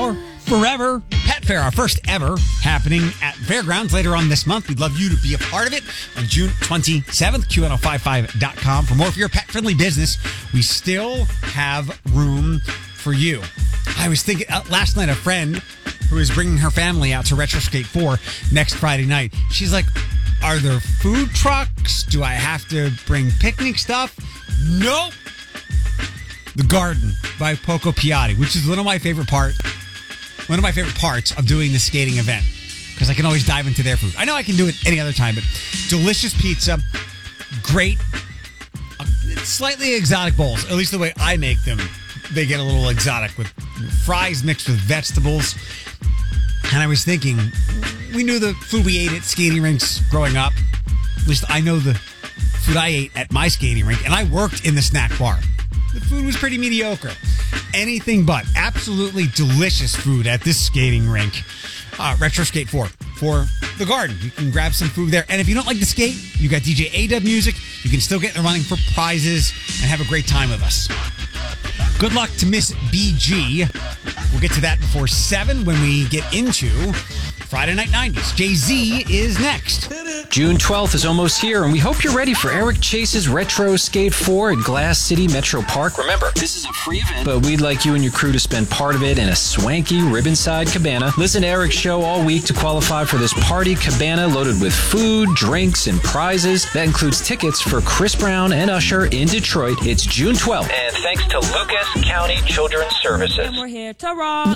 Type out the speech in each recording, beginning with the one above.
hour, Forever Pet Fair, our first ever, happening at Fairgrounds later on this month. We'd love you to be a part of it on June 27th, QNO55.com. For more of your pet-friendly business, we still have room for you. I was thinking, last night, a friend who is bringing her family out to Retroskate 4 next Friday night, she's like, are there food trucks? Do I have to bring picnic stuff? Nope. The Garden by Poco Piatti, which is one of my favorite parts of doing the skating event, because I can always dive into their food. I know I can do it any other time, but delicious pizza, great, slightly exotic bowls, at least the way I make them. They get a little exotic with fries mixed with vegetables. And I was thinking, we knew the food we ate at skating rinks growing up. At least I know the food I ate at my skating rink, and I worked in the snack bar. The food was pretty mediocre. Anything but. Absolutely delicious food at this skating rink. Retroskate 4 for the Garden. You can grab some food there. And if you don't like to skate, you got DJ A-Dub music. You can still get in the running for prizes and have a great time with us. Good luck to Miss BG. We'll get to that before 7 when we get into Friday Night 90s. Jay-Z is next. June 12th is almost here, and we hope you're ready for Eric Chase's Retro Skate 4 at Glass City Metro Park. Remember, this is a free event, but we'd like you and your crew to spend part of it in a swanky ribbon-side cabana. Listen to Eric's show all week to qualify for this party cabana loaded with food, drinks, and prizes. That includes tickets for Chris Brown and Usher in Detroit. It's June 12th. And thanks to Lucas County Children's Services. And we're here to rock.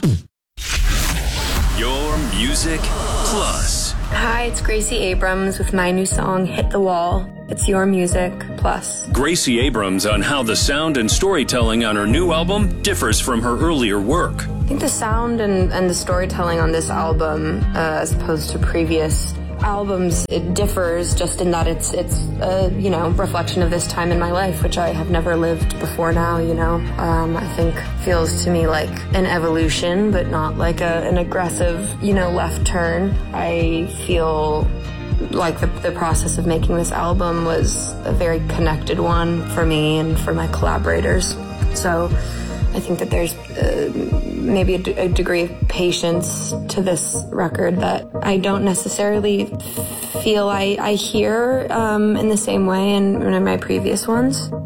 Your Music Plus. Hi, it's Gracie Abrams with my new song, Hit the Wall. It's Your Music Plus. Gracie Abrams on how the sound and storytelling on her new album differs from her earlier work. I think the sound and the storytelling on this album, as opposed to previous albums, it differs just in that it's a reflection of this time in my life, which I have never lived before now. I think feels to me like an evolution, but not like an aggressive left turn. I feel like the process of making this album was a very connected one for me and for my collaborators. So I think that there's maybe a degree of patience to this record that I don't necessarily feel I hear in the same way in my previous ones.